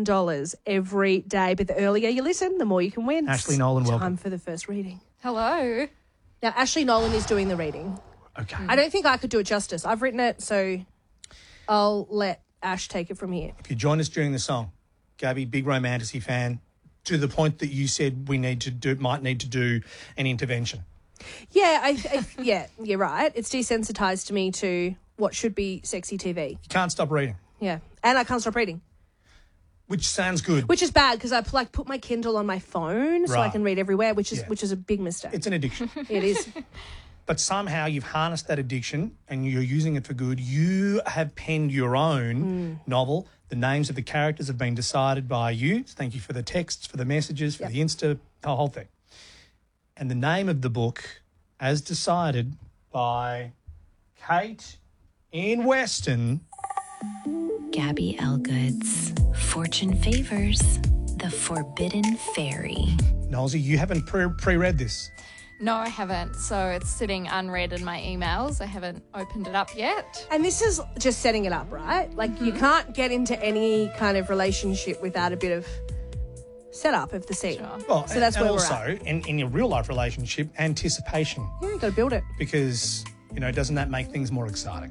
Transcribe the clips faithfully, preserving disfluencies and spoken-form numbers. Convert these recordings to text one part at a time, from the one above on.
thousand dollars every day. But the earlier you listen, the more you can win. Ashley Nolan, Time welcome. for the first reading. Hello. Now, Ashley Nolan is doing the reading. Okay. I don't think I could do it justice. I've written it, so I'll let Ash take it from here. If you join us during the song, Gabby, big Romantasy fan, to the point that you said we need to do, might need to do an intervention. Yeah, I, I yeah, you're right. It's desensitised me to what should be sexy T V. You can't stop reading, Yeah, and I can't stop reading, which sounds good. which is bad because I like put my Kindle on my phone so I Right. can read everywhere, which is Yeah. which is a big mistake. It's an addiction. It is. But somehow you've harnessed that addiction and you're using it for good. You have penned your own novel. The names of the characters have been decided by you. Thank you for the texts, for the messages, for Yep. the Insta, the whole thing. And the name of the book, as decided by Kate in Weston. Gabby Elgood's Fortune Favors, The Forbidden Fairy. Nolsey, you haven't pre- pre-read this. No, I haven't. So it's sitting unread in my emails. I haven't opened it up yet. And this is just setting it up, right? Like you can't get into any kind of relationship without a bit of setup of the scene. Sure. Well, So that's and where we're also, at. in, in your real-life relationship, anticipation. Yeah, you got to build it. Because, you know, doesn't that make things more exciting?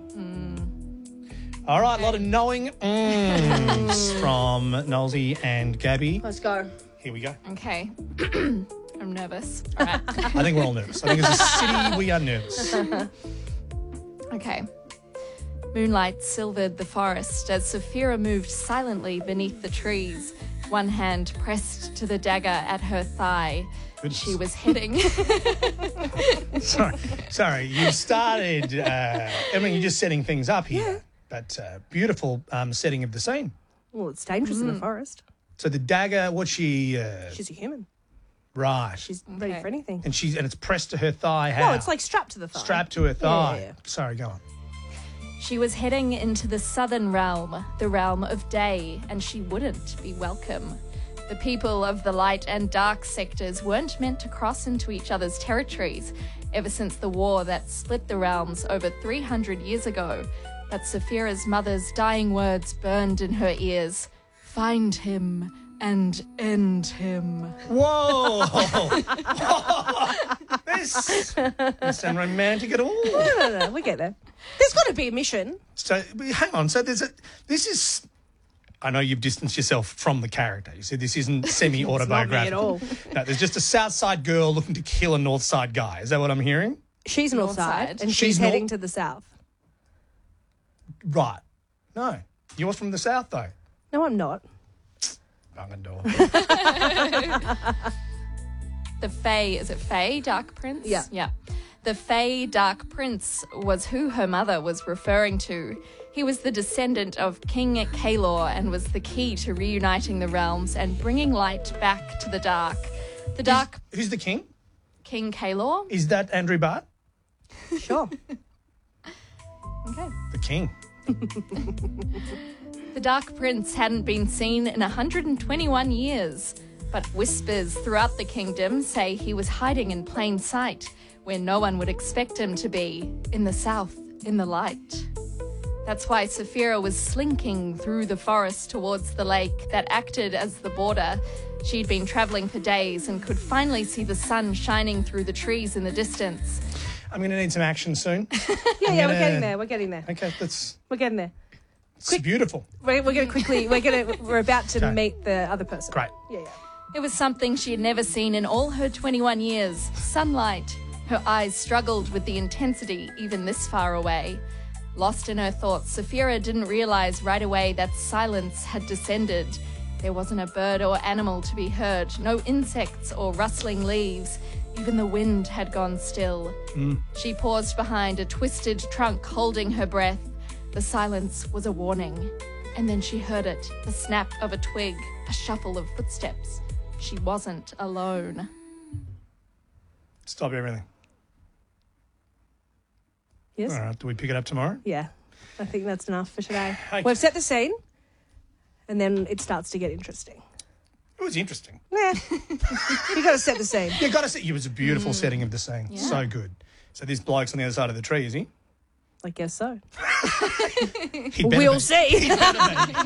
All right, a lot of knowing mms from Nolsey and Gabby. Let's go. Here we go. Okay. I'm nervous. All right. I think we're all nervous. I think as a city, we are nervous. Okay. Moonlight silvered the forest as Saphira moved silently beneath the trees, one hand pressed to the dagger at her thigh. Goodness. She was heading... Sorry, sorry. You started, uh, I mean, you're just setting things up here. But uh, beautiful um, setting of the scene. Well, it's dangerous in the forest. So the dagger, what's she? Uh, She's a human. right. She's ready Okay. for anything. and she's and it's pressed to her thigh. How? No, it's like strapped to the thigh. strapped to her thigh. Yeah, yeah. Sorry, go on. She was heading into the southern realm, the realm of day, and she wouldn't be welcome. The people of the light and dark sectors weren't meant to cross into each other's territories ever since the war that split the realms over three hundred years ago. But Saphira's mother's dying words burned in her ears. Find him and end him. Whoa! This doesn't sound romantic at all. No, no, no, we get there. There's got to be a mission. So hang on. So there's a. This is. I know you've distanced yourself from the character. You said this isn't semi-autobiographical. It's not me at all. No, there's just a South Side girl looking to kill a North Side guy. Is that what I'm hearing? She's north North side, side. and she's, She's heading north- to the south. Right. No. You're from the South, though. No, I'm not. Bung door. The Fae, is it Fae, Dark Prince? Yeah. Yeah. The Fae Dark Prince was who her mother was referring to. He was the descendant of King Kalor and was the key to reuniting the realms and bringing light back to the dark. The Dark Who's the king? King Kalor? Is that Andrew Bart? Sure. Okay. The king. The Dark Prince hadn't been seen in one hundred twenty-one years, but whispers throughout the kingdom say he was hiding in plain sight, where no one would expect him to be, in the south, in the light. That's why Saphira was slinking through the forest towards the lake that acted as the border. She'd been travelling for days and could finally see the sun shining through the trees in the distance. I'm going to need some action soon. Yeah, yeah, we're gonna- getting there. We're getting there. Okay, that's We're getting there. it's beautiful. We're, we're going to quickly. We're going to. We're about to Okay. meet the other person. Great. Yeah, yeah. It was something she had never seen in all her twenty-one years. Sunlight. Her eyes struggled with the intensity even this far away. Lost in her thoughts, Saphira didn't realise right away that silence had descended. There wasn't a bird or animal to be heard, no insects or rustling leaves. Even the wind had gone still. She paused behind a twisted trunk, holding her breath. The silence was a warning. And then she heard it, the snap of a twig, a shuffle of footsteps. She wasn't alone. Stop everything. Yes. All right, do we pick it up tomorrow? Yeah. I think that's enough for today. Okay. We've set the scene, and then it starts to get interesting. It was interesting. Yeah. You got to set the scene. You got to see. It was a beautiful setting of the scene. So good. So this bloke's on the other side of the tree, is he? I guess so. He'd better We'll be. see. He'd better be.